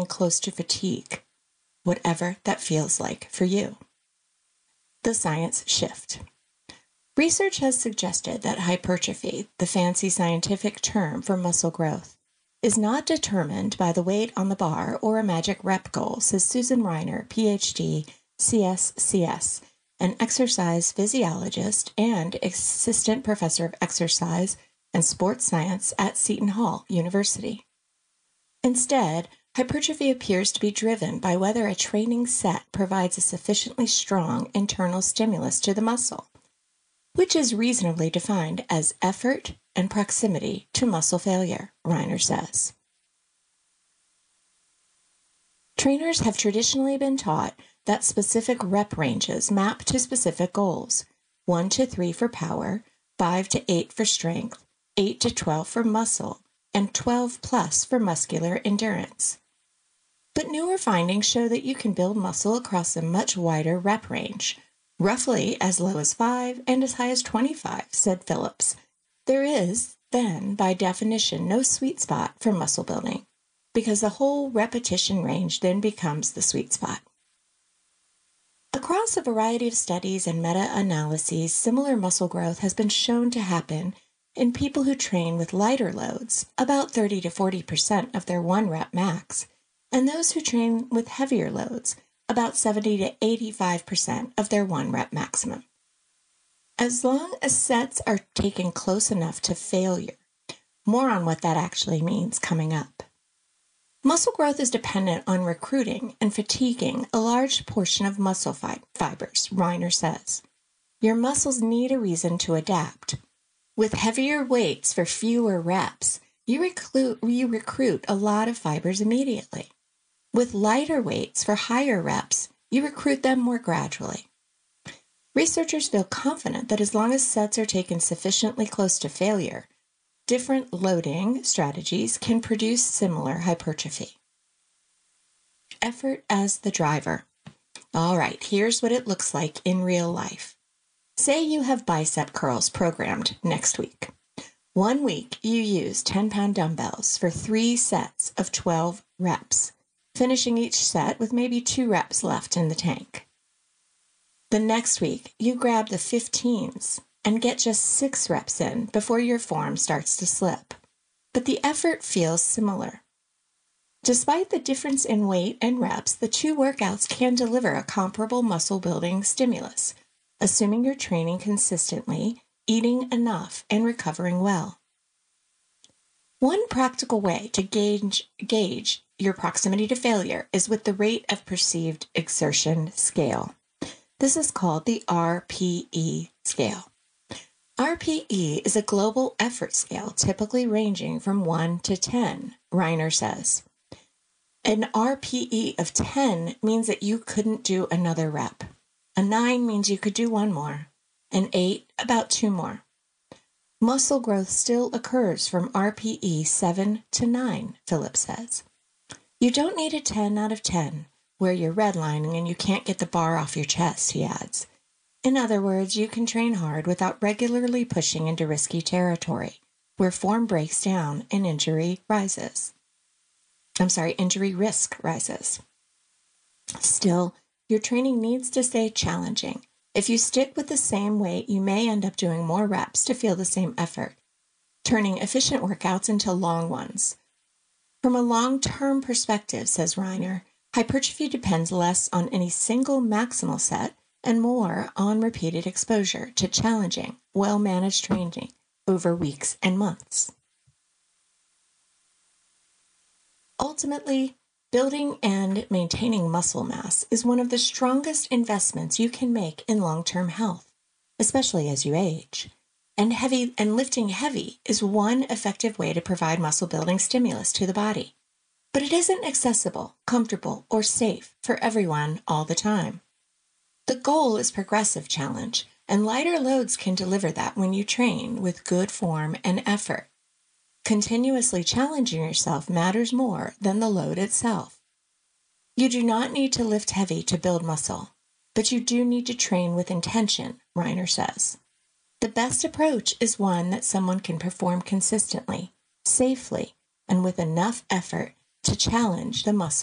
getting close to fatigue, whatever that feels like for you. The science shift. Research has suggested that hypertrophy, the fancy scientific term for muscle growth, is not determined by the weight on the bar or a magic rep goal, says Susan Reiner, PhD, CSCS, an exercise physiologist and assistant professor of exercise and sports science at Seton Hall University. Instead, hypertrophy appears to be driven by whether a training set provides a sufficiently strong internal stimulus to the muscle, which is reasonably defined as effort and proximity to muscle failure, Reiner says. Trainers have traditionally been taught that specific rep ranges map to specific goals, 1 to 3 for power, 5 to 8 for strength, 8 to 12 for muscle, and 12 plus for muscular endurance. But newer findings show that you can build muscle across a much wider rep range, roughly as low as 5 and as high as 25, said Phillips. There is, then, by definition, no sweet spot for muscle building, because the whole repetition range then becomes the sweet spot. Across a variety of studies and meta-analyses, similar muscle growth has been shown to happen in people who train with lighter loads, about 30 to 40% of their 1 rep max, and those who train with heavier loads, about 70 to 85% of their 1 rep maximum. As long as sets are taken close enough to failure, more on what that actually means coming up. Muscle growth is dependent on recruiting and fatiguing a large portion of muscle fibers, Reiner says. Your muscles need a reason to adapt. With heavier weights for fewer reps, you recruit a lot of fibers immediately. With lighter weights for higher reps, you recruit them more gradually. Researchers feel confident that as long as sets are taken sufficiently close to failure, different loading strategies can produce similar hypertrophy. Effort as the driver. All right, here's what it looks like in real life. Say you have bicep curls programmed next week. 1 week, you use 10-pound dumbbells for 3 sets of 12 reps, finishing each set with maybe 2 reps left in the tank. The next week, you grab the 15s and get just 6 reps in before your form starts to slip. But the effort feels similar. Despite the difference in weight and reps, the 2 workouts can deliver a comparable muscle-building stimulus, assuming you're training consistently, eating enough, and recovering well. One practical way to gauge your proximity to failure is with the rate of perceived exertion scale. This is called the RPE scale. RPE is a global effort scale typically ranging from 1 to 10, Reiner says. An RPE of 10 means that you couldn't do another rep. A 9 means you could do 1 more. An 8, about 2 more. Muscle growth still occurs from RPE 7 to 9, Phillips says. You don't need a 10 out of 10, where you're redlining and you can't get the bar off your chest, he adds. In other words, you can train hard without regularly pushing into risky territory, where form breaks down and injury risk rises. Still, your training needs to stay challenging. If you stick with the same weight, you may end up doing more reps to feel the same effort, turning efficient workouts into long ones. From a long-term perspective, says Reiner, hypertrophy depends less on any single maximal set and more on repeated exposure to challenging, well-managed training over weeks and months. Ultimately, building and maintaining muscle mass is one of the strongest investments you can make in long-term health, especially as you age. And lifting heavy is one effective way to provide muscle-building stimulus to the body. But it isn't accessible, comfortable, or safe for everyone all the time. The goal is progressive challenge, and lighter loads can deliver that when you train with good form and effort. Continuously challenging yourself matters more than the load itself. You do not need to lift heavy to build muscle, but you do need to train with intention, Reiner says. The best approach is one that someone can perform consistently, safely, and with enough effort to challenge the muscle